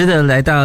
是的，来到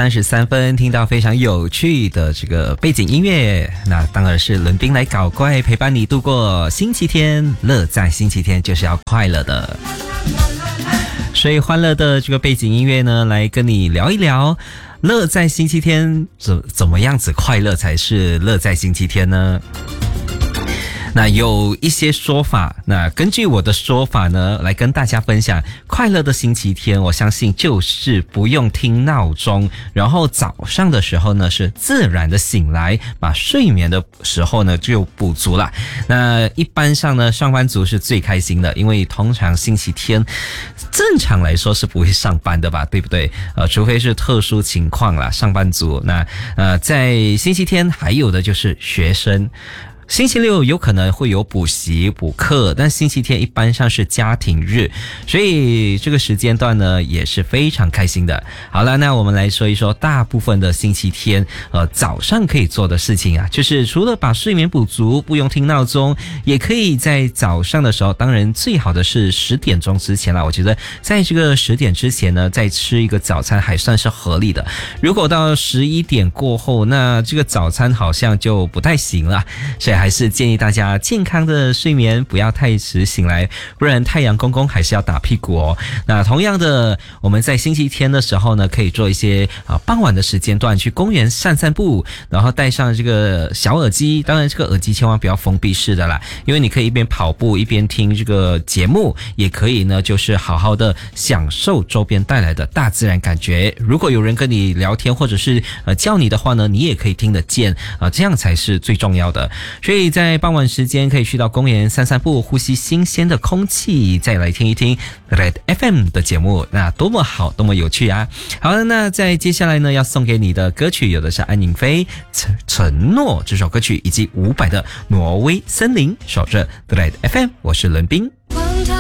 6:33，听到非常有趣的这个背景音乐，那当然是伦宾来搞怪，陪伴你度过星期天。乐在星期天就是要快乐的，所以欢乐的这个背景音乐呢，来跟你聊一聊，乐在星期天怎么样子快乐才是乐在星期天呢？那有一些说法，那根据我的说法呢，来跟大家分享，快乐的星期天，我相信就是不用听闹钟，然后早上的时候呢是自然的醒来，把睡眠的时候呢就补足了。那一般上呢，上班族是最开心的，因为通常星期天正常来说是不会上班的吧，对不对？除非是特殊情况啦，上班族。那在星期天还有的就是学生。星期六有可能会有补习补课，但星期天一般上是家庭日，所以这个时间段呢也是非常开心的。好了，那我们来说一说大部分的星期天早上可以做的事情啊，就是除了把睡眠补足，不用听闹钟，也可以在早上的时候，当然最好的是10点钟之前啦，我觉得在这个10点之前呢，再吃一个早餐还算是合理的。如果到11点过后，那这个早餐好像就不太行了，所以还是建议大家健康的睡眠，不要太迟醒来，不然太阳公公还是要打屁股哦。那同样的，我们在星期天的时候呢，可以做一些傍晚的时间段去公园散散步，然后戴上这个小耳机，当然这个耳机千万不要封闭式的啦，因为你可以一边跑步一边听这个节目，也可以呢就是好好的享受周边带来的大自然感觉。如果有人跟你聊天或者是叫你的话呢，你也可以听得见这样才是最重要的。所以在傍晚时间可以去到公园散散步，呼吸新鲜的空气，再来听一听 Red FM 的节目，那多么好，多么有趣啊！好了，那在接下来呢，要送给你的歌曲有的是安宁飞承诺这首歌曲，以及伍佰的挪威森林。守着 Red FM， 我是伦宾。